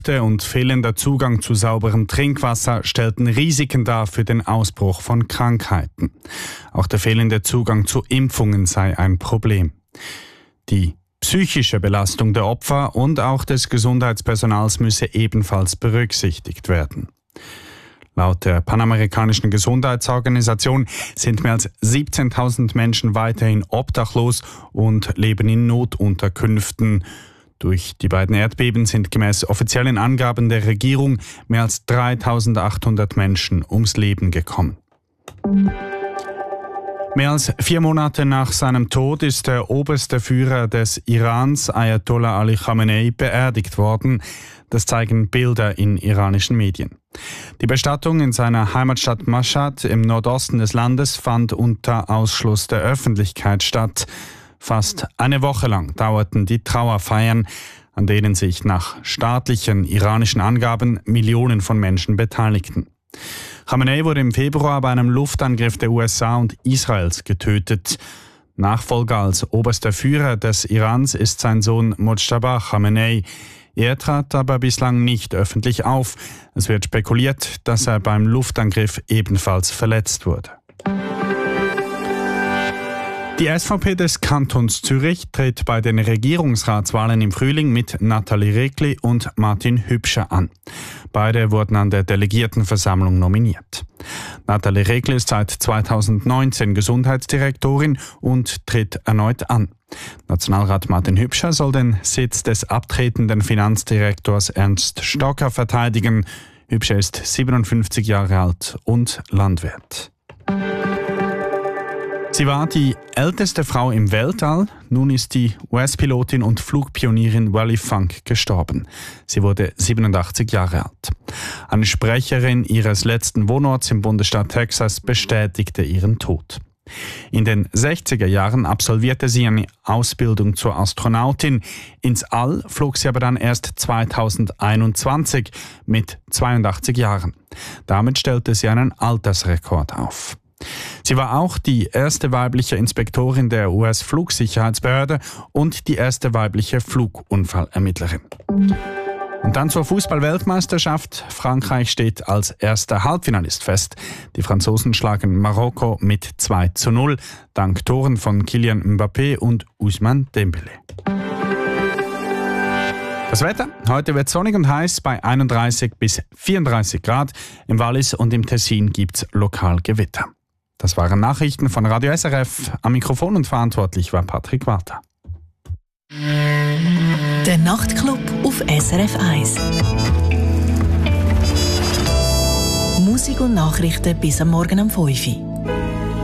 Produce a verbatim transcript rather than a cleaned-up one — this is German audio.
und fehlender Zugang zu sauberem Trinkwasser stellten Risiken dar für den Ausbruch von Krankheiten. Auch der fehlende Zugang zu Impfungen sei ein Problem. Die psychische Belastung der Opfer und auch des Gesundheitspersonals müsse ebenfalls berücksichtigt werden. Laut der Panamerikanischen Gesundheitsorganisation sind mehr als siebzehntausend Menschen weiterhin obdachlos und leben in Notunterkünften. Durch die beiden Erdbeben sind gemäß offiziellen Angaben der Regierung mehr als dreitausendachthundert Menschen ums Leben gekommen. Mehr als vier Monate nach seinem Tod ist der oberste Führer des Irans, Ayatollah Ali Khamenei, beerdigt worden. Das zeigen Bilder in iranischen Medien. Die Bestattung in seiner Heimatstadt Mashhad im Nordosten des Landes fand unter Ausschluss der Öffentlichkeit statt. Fast eine Woche lang dauerten die Trauerfeiern, an denen sich nach staatlichen iranischen Angaben Millionen von Menschen beteiligten. Khamenei wurde im Februar bei einem Luftangriff der U S A und Israels getötet. Nachfolger als oberster Führer des Irans ist sein Sohn Mojtaba Khamenei. Er trat aber bislang nicht öffentlich auf. Es wird spekuliert, dass er beim Luftangriff ebenfalls verletzt wurde. Die S V P des Kantons Zürich tritt bei den Regierungsratswahlen im Frühling mit Nathalie Regli und Martin Hübscher an. Beide wurden an der Delegiertenversammlung nominiert. Nathalie Regli ist seit zweitausendneunzehn Gesundheitsdirektorin und tritt erneut an. Nationalrat Martin Hübscher soll den Sitz des abtretenden Finanzdirektors Ernst Stocker verteidigen. Hübscher ist siebenundfünfzig Jahre alt und Landwirt. Sie war die älteste Frau im Weltall. Nun ist die U S-Pilotin und Flugpionierin Wally Funk gestorben. Sie wurde siebenundachtzig Jahre alt. Eine Sprecherin ihres letzten Wohnorts im Bundesstaat Texas bestätigte ihren Tod. In den sechziger Jahren absolvierte sie eine Ausbildung zur Astronautin. Ins All flog sie aber dann erst zweitausendeinundzwanzig mit zweiundachtzig Jahren. Damit stellte sie einen Altersrekord auf. Sie war auch die erste weibliche Inspektorin der U S-Flugsicherheitsbehörde und die erste weibliche Flugunfallermittlerin. Und dann zur Fußball-Weltmeisterschaft. Frankreich steht als erster Halbfinalist fest. Die Franzosen schlagen Marokko mit zwei zu null, dank Toren von Kylian Mbappé und Ousmane Dembélé. Das Wetter. Heute wird sonnig und heiß bei einunddreißig bis vierunddreißig Grad. Im Wallis und im Tessin gibt es lokal Gewitter. Das waren Nachrichten von Radio S R F. Am Mikrofon und verantwortlich war Patrick Walter. Der Nachtclub auf S R F eins. Musik und Nachrichten bis am Morgen um fünf Uhr.